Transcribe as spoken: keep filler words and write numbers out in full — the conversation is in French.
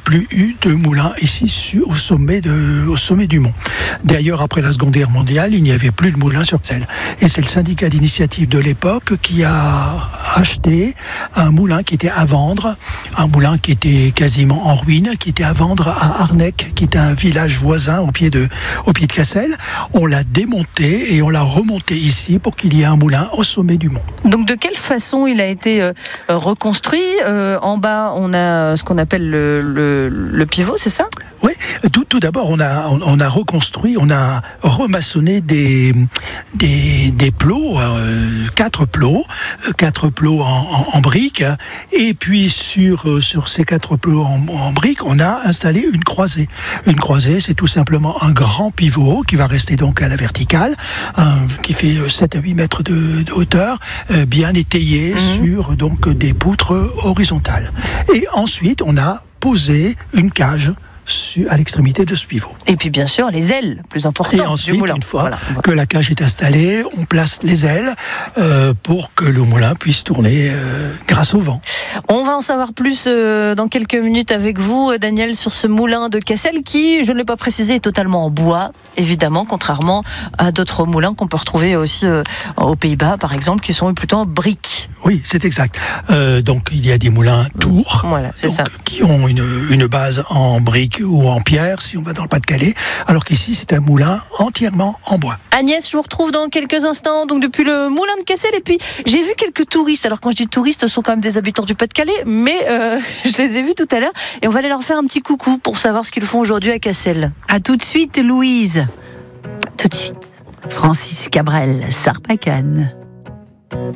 plus eu de moulin ici sur, au, sommet de, au sommet du mont. D'ailleurs, après la Seconde Guerre mondiale, il n'y avait plus de moulin sur Cassel. Et c'est le syndicat d'initiative de l'époque qui a acheté un moulin qui était à vendre, un moulin qui était quasiment en ruine, qui était à vendre à Arnec, qui est un village voisin au pied de, au pied de Cassel. On l'a démonté et on l'a remonté ici pour qu'il y ait un moulin au sommet du mont. Donc de quelle façon il a été euh, reconstruit euh, En bas, on a ce qu'on appelle le, le, le pivot, c'est ça ? Oui, tout, tout d'abord, on a, on, on a reconstruit, on a remaçonné des, des, des plots, euh, quatre plots, quatre plots en, en, en briques, et puis sur, sur ces quatre plots en, en briques, on a installé une croisée. Une croisée, c'est tout simplement un grand pivot qui va rester donc à la verticale, un, qui fait sept à huit mètres de, de hauteur, euh, bien étayé mmh. sur donc des poutres horizontales. Et ensuite, on a posé une cage à l'extrémité de ce pivot. Et puis bien sûr les ailes, plus importantes. Et ensuite, du moulin. une fois voilà, voilà. que la cage est installée, on place les ailes euh, pour que le moulin puisse tourner euh, grâce au vent. On va en savoir plus euh, dans quelques minutes avec vous, Daniel, sur ce moulin de Cassel qui, je ne l'ai pas précisé, est totalement en bois, évidemment, contrairement à d'autres moulins qu'on peut retrouver aussi euh, aux Pays-Bas, par exemple, qui sont plutôt en briques. Oui, c'est exact. Euh, donc il y a des moulins tours, voilà, c'est donc, ça. qui ont une, une base en briques ou en pierre, si on va dans le Pas-de-Calais, alors qu'ici c'est un moulin entièrement en bois. Agnès, je vous retrouve dans quelques instants, donc depuis le moulin de Cassel, et puis j'ai vu quelques touristes. Alors quand je dis touristes, ce sont quand même des habitants du Pas-de-Calais, mais euh, je les ai vus tout à l'heure, et on va aller leur faire un petit coucou pour savoir ce qu'ils font aujourd'hui à Cassel. À tout de suite, Louise. Tout de suite. Francis Cabrel, Sarbacane.